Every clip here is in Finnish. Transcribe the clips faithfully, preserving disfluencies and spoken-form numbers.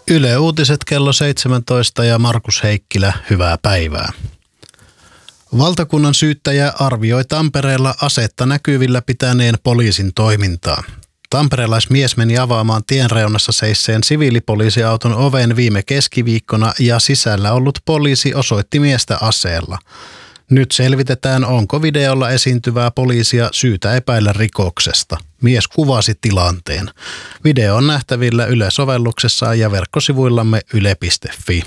Yle Uutiset kello seitsemäntoista ja Markus Heikkilä, hyvää päivää. Valtakunnan syyttäjä arvioi Tampereella asetta näkyvillä pitäneen poliisin toimintaa. Tamperelaismies meni avaamaan tien reunassa seisseen siviilipoliisiauton oven viime keskiviikkona ja sisällä ollut poliisi osoitti miestä aseella. Nyt selvitetään, onko videolla esiintyvää poliisia syytä epäillä rikoksesta. Mies kuvasi tilanteen. Video on nähtävillä Yle-sovelluksessa ja verkkosivuillamme yle piste fi.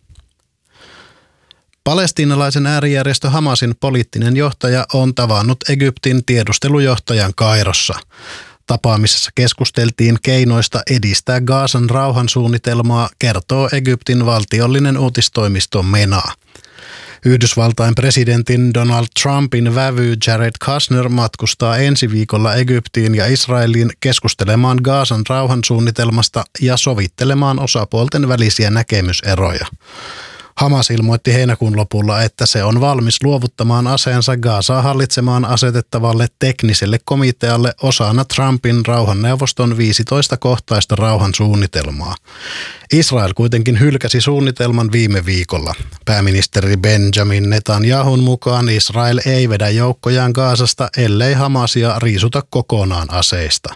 Palestiinalaisen äärijärjestö Hamasin poliittinen johtaja on tavannut Egyptin tiedustelujohtajan Kairossa. Tapaamisessa keskusteltiin keinoista edistää Gazan rauhansuunnitelmaa, kertoo Egyptin valtiollinen uutistoimisto MENA. Yhdysvaltain presidentin Donald Trumpin vävy Jared Kushner matkustaa ensi viikolla Egyptiin ja Israeliin keskustelemaan Gazan rauhansuunnitelmasta ja sovittelemaan osapuolten välisiä näkemyseroja. Hamas ilmoitti heinäkuun lopulla, että se on valmis luovuttamaan aseensa Gazaa hallitsemaan asetettavalle tekniselle komitealle osana Trumpin rauhanneuvoston viisitoista-kohtaista rauhansuunnitelmaa. Israel kuitenkin hylkäsi suunnitelman viime viikolla. Pääministeri Benjamin Netanyahun mukaan Israel ei vedä joukkojaan Gazasta, ellei Hamasia riisuta kokonaan aseista.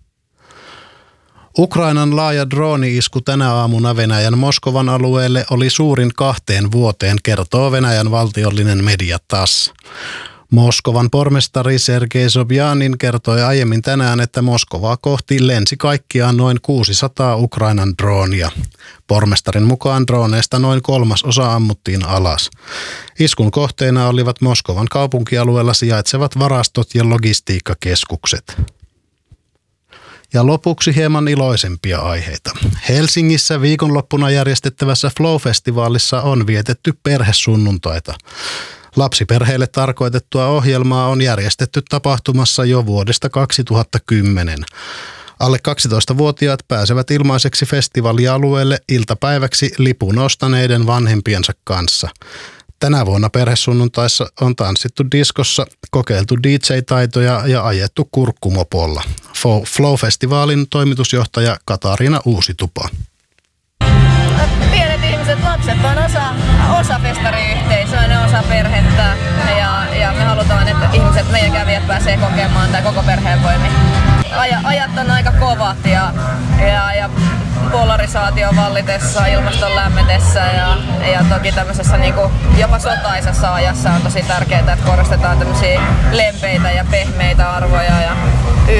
Ukrainan laaja drooni-isku tänä aamuna Venäjän Moskovan alueelle oli suurin kahteen vuoteen, kertoo Venäjän valtiollinen media T A S S. Moskovan pormestari Sergei Sobjanin kertoi aiemmin tänään, että Moskovaa kohti lensi kaikkiaan noin kuusisataa Ukrainan droonia. Pormestarin mukaan drooneista noin kolmasosa ammuttiin alas. Iskun kohteena olivat Moskovan kaupunkialueella sijaitsevat varastot ja logistiikkakeskukset. Ja lopuksi hieman iloisempia aiheita. Helsingissä viikonloppuna järjestettävässä Flow-festivaalissa on vietetty perhesunnuntaita. Lapsiperheille tarkoitettua ohjelmaa on järjestetty tapahtumassa jo vuodesta kaksituhattakymmenen. Alle kaksitoistavuotiaat pääsevät ilmaiseksi festivaalialueelle iltapäiväksi lipun ostaneiden vanhempiensa kanssa. Tänä vuonna perhesunnuntaissa on tanssittu diskossa, kokeiltu D J-taitoja ja ajettu kurkkumopolla. Flow-festivaalin toimitusjohtaja Katariina Uusitupa. Pienet ihmiset, lapset on osa, osa festariyhteisöä, ne osa perhettä ja, ja me halutaan, että ihmiset, meidän kävijät pääsee kokemaan tai koko perheen voimin. Aja, ajat on aika kovat ja, ja, ja polarisaation vallitessa, ilmaston lämmetessä ja, ja toki tämmöisessä niin kuin jopa sotaisessa ajassa on tosi tärkeää, että korostetaan tämmöisiä lempeitä ja pehmeitä arvoja ja